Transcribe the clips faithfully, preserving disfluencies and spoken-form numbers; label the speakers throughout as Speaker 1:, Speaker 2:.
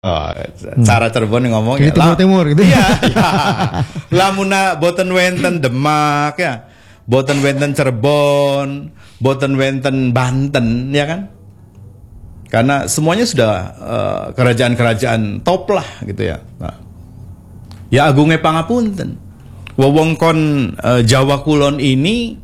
Speaker 1: Oh, cara Cirebon ngomong
Speaker 2: ya timur timur gitu
Speaker 1: ya, ya. Lamuna boten wenten Demak ya, boten wenten Cirebon, boten wenten Banten ya kan, karena semuanya sudah uh, kerajaan-kerajaan top lah gitu ya. Nah, ya agungnya pangapunten wewengkon uh, Jawa Kulon ini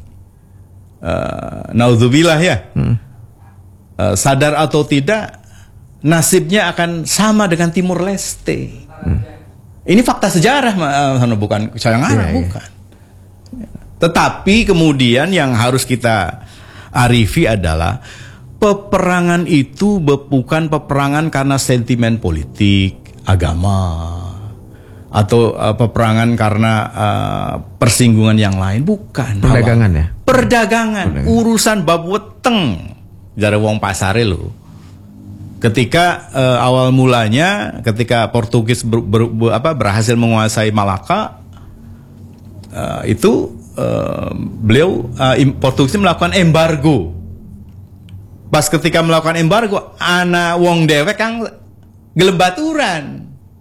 Speaker 1: uh, naudzubillah ya, hmm. uh, sadar atau tidak nasibnya akan sama dengan Timur Leste. Hmm. Ini fakta sejarah, uh, bukan saya ngarang, yeah, bukan. Yeah. Tetapi kemudian yang harus kita arifi adalah peperangan itu bukan peperangan karena sentimen politik, agama, atau uh, peperangan karena uh, persinggungan yang lain, bukan.
Speaker 2: Perdagangan ya?
Speaker 1: Perdagangan, Perdagangan. Urusan bab weteng jare wong pasare lho. Ketika uh, awal mulanya, ketika Portugis ber, ber, ber, apa, berhasil menguasai Malaka, uh, itu uh, beliau uh, Portugis melakukan embargo. Pas ketika melakukan embargo, ana wong dewek kang gelembaturan.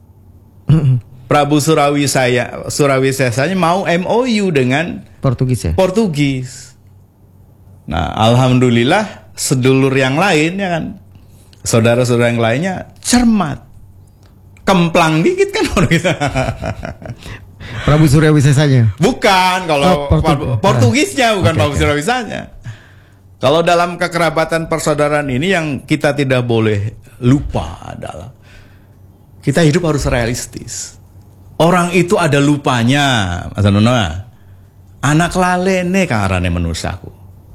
Speaker 1: Prabu Surawisaya, Surawisesanya mau M O U dengan
Speaker 2: Portugis ya?
Speaker 1: Portugis. Nah, alhamdulillah sedulur yang lain ya kan, saudara-saudara yang lainnya cermat, kemplang dikit kan orang kita.
Speaker 2: Prabu Surawisesanya?
Speaker 1: Bukan, kalau oh, Portugis. Portugisnya bukan okay, Prabu okay. Surawisanya. Kalau dalam kekerabatan persaudaraan ini yang kita tidak boleh lupa adalah kita hidup harus realistis. Orang itu ada lupanya, Mas Nona. Anak lalene karane manusiaku.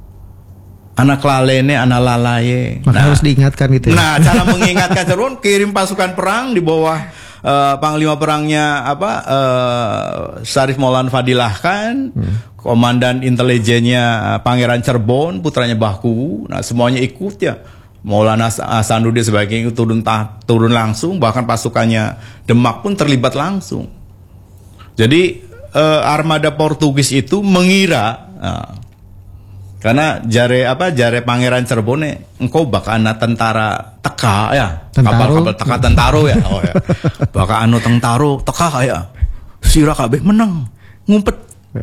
Speaker 1: Anak lalene, anak lalaye.
Speaker 2: Maka nah, harus diingatkan gitu ya?
Speaker 1: Nah, cara mengingatkan Cirebon, kirim pasukan perang di bawah uh, panglima perangnya apa uh, Syarif Maulan Fadilah kan, hmm. komandan intelijennya uh, Pangeran Cirebon, putranya Baku. Nah, semuanya ikut ya. Maulana Hasanuddin sebagai itu turun turun langsung, bahkan pasukannya Demak pun terlibat langsung. Jadi uh, armada Portugis itu mengira. Uh, Karena jare apa jare Pangeran Cirebon engkau bakal ana tentara teka ya, kapal-kapal teka tentaro ya, oh ya, bakal anu tentaro teka ya, sira kabeh menang ngumpet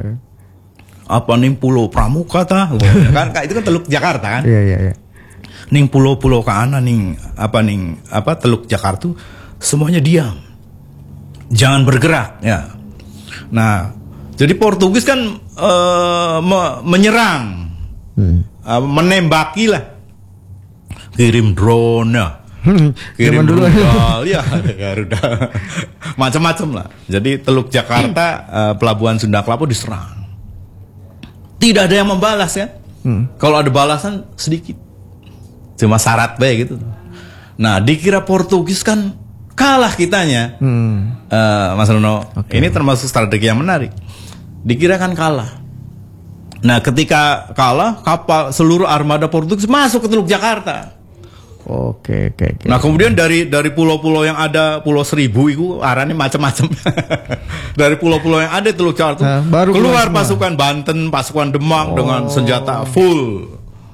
Speaker 1: apa ning pulau Pramuka ta, oh, kan itu kan Teluk Jakarta kan,
Speaker 2: iya iya iya,
Speaker 1: ning pulau-pulau kana ning apa ning apa Teluk Jakarta semuanya diam, jangan bergerak ya. Nah jadi Portugis kan uh, me menyerang. Hmm. Uh, menembaki lah, kirim drone ya, hmm. kirim rudal ya, Garuda, macam-macam lah. Jadi Teluk Jakarta, uh, Pelabuhan Sunda Kelapa diserang, tidak ada yang membalas ya. Hmm. Kalau ada balasan sedikit, cuma syarat baik gitu. Nah, dikira Portugis kan kalah kitanya, hmm. uh, Mas Rono. Okay. Ini termasuk strategi yang menarik. Dikira kan kalah. Nah, ketika kalah, kapal seluruh armada Portugis masuk ke Teluk Jakarta.
Speaker 2: Oke, oke, oke.
Speaker 1: Nah, kemudian dari dari pulau-pulau yang ada, Pulau Seribu itu arahnya macam-macam. Dari pulau-pulau yang ada Teluk Jakarta, nah, baru keluar pasukan Banten, pasukan Demak oh. dengan senjata full.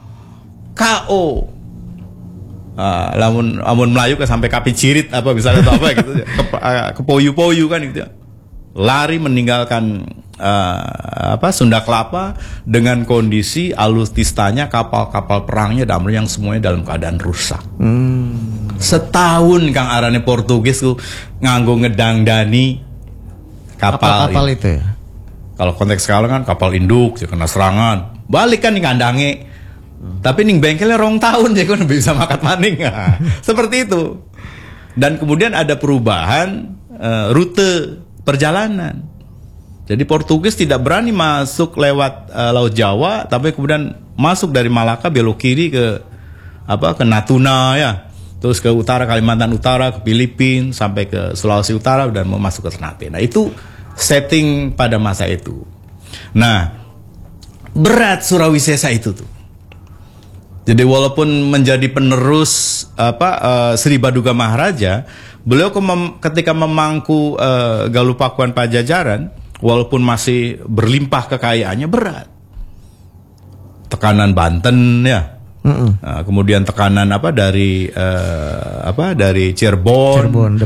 Speaker 1: K O. Ah, lamun lamun Melayu ke sampai kapi cirit apa bisa atau apa gitu ya. Ke, ke poyu-poyu kan gitu ya. Lari meninggalkan uh, apa Sunda Kelapa dengan kondisi alutistanya kapal-kapal perangnya damai yang semuanya dalam keadaan rusak. Hmm. Setahun Kang arane Portugis tuh nganggo ngedangdani kapal,
Speaker 2: kapal itu. itu ya.
Speaker 1: Kalau konteks sekarang kan kapal induk ya kena serangan. Balik kan ning kandange. Hmm. Tapi ning bengkelnya rong tahun ya kan bisa makat maning. Nah, seperti itu. Dan kemudian ada perubahan uh, rute perjalanan. Jadi Portugis tidak berani masuk lewat uh, Laut Jawa, tapi kemudian masuk dari Malaka belok kiri ke apa ke Natuna ya, terus ke utara Kalimantan Utara, ke Filipina sampai ke Sulawesi Utara dan mau masuk ke Ternate. Nah itu setting pada masa itu. Nah berat Surawisesa itu tuh. Jadi walaupun menjadi penerus apa uh, Sri Baduga Maharaja, beliau ketika memangku uh, Galupakuan Pajajaran, walaupun masih berlimpah kekayaannya berat. Tekanan Banten ya,
Speaker 2: Mm-mm.
Speaker 1: Nah, kemudian tekanan apa dari eh, apa dari Cirebon,
Speaker 2: Cirebon,